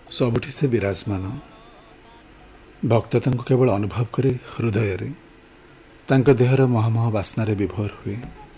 सबुठी से विराजमान भक्त तांको केवल अनुभव करे हृदय रे तांको देहर महमह बास्नारे विभोर हुए।